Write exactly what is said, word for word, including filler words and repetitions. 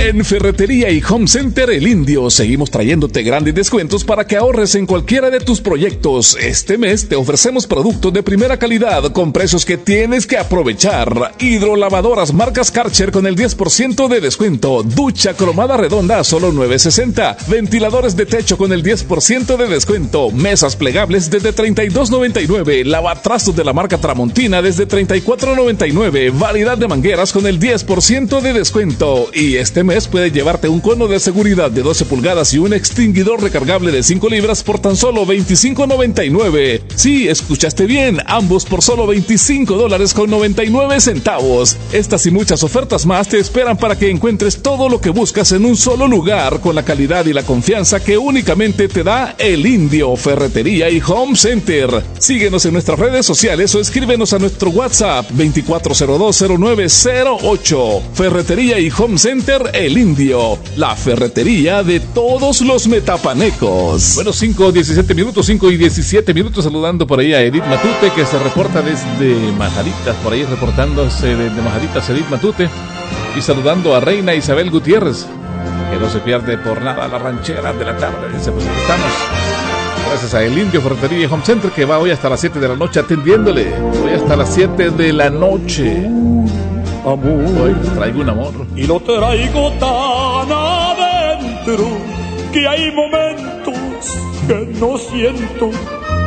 En Ferretería y Home Center El Indio seguimos trayéndote grandes descuentos para que ahorres en cualquiera de tus proyectos. Este mes te ofrecemos productos de primera calidad con precios que tienes que aprovechar. Hidrolavadoras marcas Karcher con el diez por ciento de descuento. Ducha cromada redonda a solo nueve sesenta. Ventiladores de techo con el diez por ciento de descuento. Mesas plegables desde treinta y dos noventa y nueve. Lavatrastos de la marca Tramontina desde treinta y cuatro noventa y nueve. Variedad de mangueras con el diez por ciento de descuento. Y este mes puedes llevarte un cono de seguridad de doce pulgadas y un extinguidor recargable de cinco libras por tan solo veinticinco noventa y nueve. Sí, escuchaste bien, ambos por solo veinticinco dólares con noventa y nueve centavos. Estas y muchas ofertas más te esperan para que encuentres todo lo que buscas en un solo lugar con la calidad y la confianza que únicamente te da El Indio Ferretería y Home Center. Síguenos en nuestras redes sociales o escríbenos a nuestro WhatsApp veinticuatro cero dos cero nueve cero ocho. Ferretería y Home Center El Indio, la ferretería de todos los metapanecos. Bueno, cinco diecisiete minutos, cinco y diecisiete minutos, saludando por ahí a Edith Matute, que se reporta desde Majaditas, por ahí reportándose desde Majaditas Edith Matute, y saludando a Reina Isabel Gutiérrez, que no se pierde por nada la ranchera de la tarde. Dice, pues aquí estamos. Gracias a El Indio Ferretería y Home Center, que va hoy hasta las siete de la noche atendiéndole. Hoy hasta las siete de la noche. Amor. Hoy traigo un amor. Y lo traigo tan adentro que hay momentos que no siento